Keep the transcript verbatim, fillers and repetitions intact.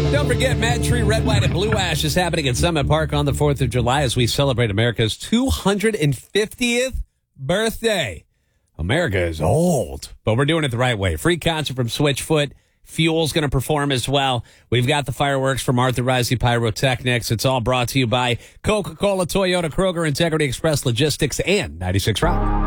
Don't forget, Mad Tree Red, White, and Blue Ash is happening at Summit Park on the fourth of July as we celebrate America's two hundred fiftieth birthday. America is old, but we're doing it the right way. Free concert from Switchfoot. Fuel's going to perform as well. We've got the fireworks from Arthur Risey Pyrotechnics. It's all brought to you by Coca-Cola, Toyota, Kroger, Integrity Express Logistics, and ninety-six Rock.